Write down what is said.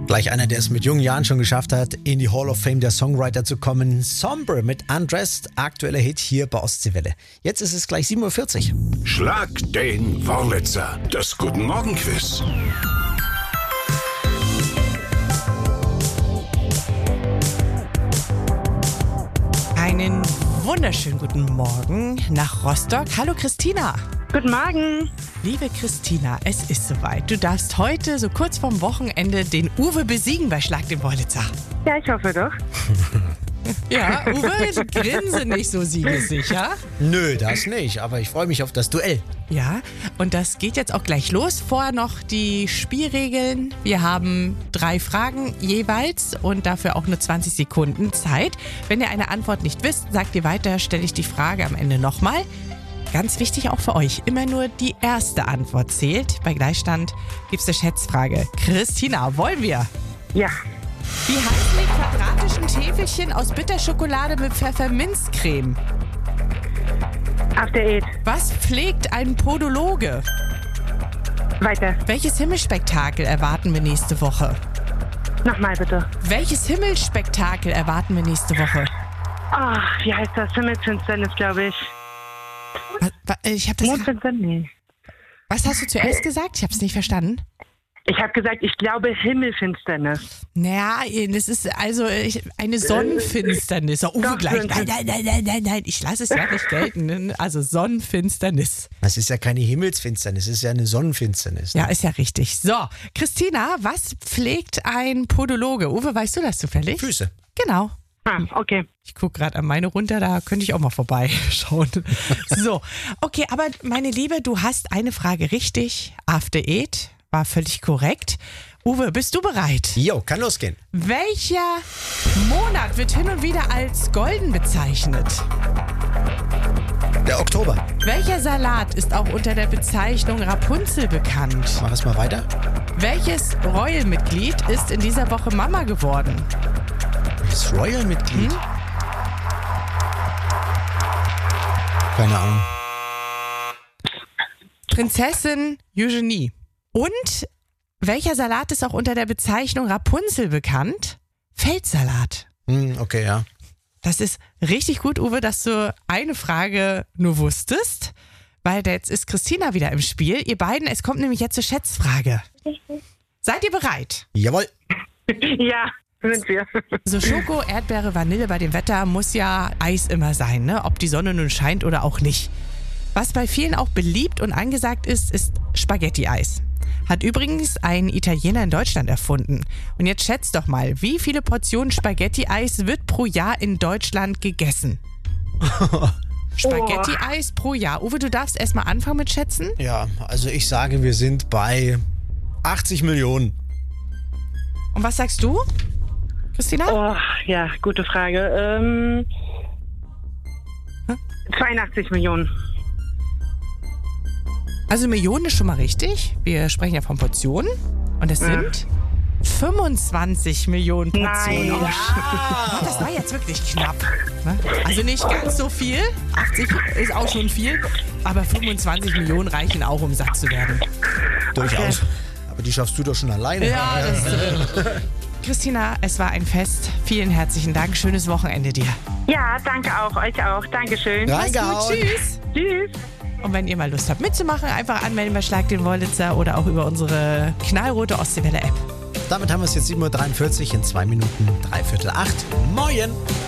Gleich einer, der es mit jungen Jahren schon geschafft hat, in die Hall of Fame der Songwriter zu kommen. Sombre mit Undressed, aktueller Hit hier bei Ostseewelle. Jetzt ist es gleich 7.40 Uhr. Schlag den Wurlitzer, das Guten Morgen Quiz. Einen wunderschönen guten Morgen nach Rostock. Hallo Christina. Guten Morgen. Liebe Christina, es ist soweit. Du darfst heute so kurz vorm Wochenende den Uwe besiegen bei Schlag den Wurlitzer. Ja, ich hoffe doch. Ja, Uwe, grinse nicht so siegessicher. Nö, das nicht, aber ich freue mich auf das Duell. Ja, und das geht jetzt auch gleich los. Vorher noch die Spielregeln. Wir haben 3 Fragen jeweils und dafür auch nur 20 Sekunden Zeit. Wenn ihr eine Antwort nicht wisst, sagt ihr weiter, stelle ich die Frage am Ende nochmal. Ganz wichtig auch für euch, immer nur die erste Antwort zählt. Bei Gleichstand gibt es eine Schätzfrage. Christina, wollen wir? Ja. Wie heißen die quadratischen Täfelchen aus Bitterschokolade mit Pfefferminzcreme? After Eight. Was pflegt ein Podologe? Weiter. Welches Himmelspektakel erwarten wir nächste Woche? Nochmal bitte. Welches Himmelspektakel erwarten wir nächste Woche? Ach, wie heißt das? Himmelsfinsternis, glaube ich. Ich habe das. Mondfinsternis? Nee. Was hast du zuerst gesagt? Ich habe es nicht verstanden. Ich habe gesagt, ich glaube Himmelfinsternis. Naja, das ist also eine Sonnenfinsternis. Oh, Uwe gleich. Nein. Ich lasse es ja nicht gelten. Also Sonnenfinsternis. Das ist ja keine Himmelsfinsternis, es ist ja eine Sonnenfinsternis. Ja, ist ja richtig. So, Christina, was pflegt ein Podologe? Uwe, weißt du das zufällig? Füße. Genau. Ah, okay. Ich gucke gerade an meine runter, da könnte ich auch mal vorbeischauen. So, okay, aber meine Liebe, du hast eine Frage richtig. After Eight war völlig korrekt. Uwe, bist du bereit? Jo, kann losgehen. Welcher Monat wird hin und wieder als golden bezeichnet? Der Oktober. Welcher Salat ist auch unter der Bezeichnung Rapunzel bekannt? Mach es mal weiter. Welches Royal-Mitglied ist in dieser Woche Mama geworden? Das Royal-Mitglied? Keine Ahnung. Prinzessin Eugenie. Und welcher Salat ist auch unter der Bezeichnung Rapunzel bekannt? Feldsalat. Okay, ja. Das ist richtig gut, Uwe, dass du eine Frage nur wusstest, weil jetzt ist Christina wieder im Spiel. Ihr beiden, es kommt nämlich jetzt zur Schätzfrage. Seid ihr bereit? Jawohl. Ja, sind wir. So Schoko, Erdbeere, Vanille bei dem Wetter muss ja Eis immer sein, ne? Ob die Sonne nun scheint oder auch nicht. Was bei vielen auch beliebt und angesagt ist, ist Spaghetti-Eis. Hat übrigens ein Italiener in Deutschland erfunden. Und jetzt schätzt doch mal, wie viele Portionen Spaghetti-Eis wird pro Jahr in Deutschland gegessen? Spaghetti-Eis pro Jahr. Uwe, du darfst erstmal anfangen mit Schätzen. Ja, also ich sage, wir sind bei 80 Millionen. Und was sagst du, Christina? Oh, ja, gute Frage. 82 Millionen. Also Millionen ist schon mal richtig. Wir sprechen ja von Portionen. Und es sind 25 Millionen Portionen. Nein. Ja. Das war jetzt wirklich knapp. Ne? Also nicht ganz so viel. 80 ist auch schon viel. Aber 25 Millionen reichen auch, um satt zu werden. Durchaus. Aber die schaffst du doch schon alleine. Ja, das Christina, es war ein Fest. Vielen herzlichen Dank. Schönes Wochenende dir. Ja, danke auch. Euch auch. Dankeschön. Reingehauen. Tschüss. Tschüss. Und wenn ihr mal Lust habt mitzumachen, einfach anmelden bei Schlag den Wurlitzer oder auch über unsere knallrote Ostseewelle-App. Damit haben wir es jetzt 7.43 Uhr, in 2 Minuten 7:45. Moin!